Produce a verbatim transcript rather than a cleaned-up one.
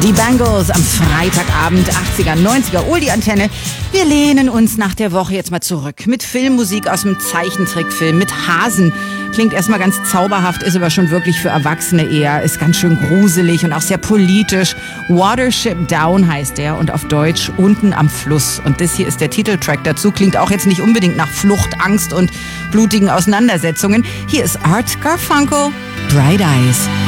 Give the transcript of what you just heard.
Die Bangles am Freitagabend, achtziger, neunziger, oh die Antenne. Wir lehnen uns nach der Woche jetzt mal zurück mit Filmmusik aus dem Zeichentrickfilm, mit Hasen. Klingt erstmal ganz zauberhaft, ist aber schon wirklich für Erwachsene eher, ist ganz schön gruselig und auch sehr politisch. Watership Down heißt der und auf Deutsch Unten am Fluss. Und das hier ist der Titeltrack dazu, klingt auch jetzt nicht unbedingt nach Flucht, Angst und blutigen Auseinandersetzungen. Hier ist Art Garfunkel, Bright Eyes.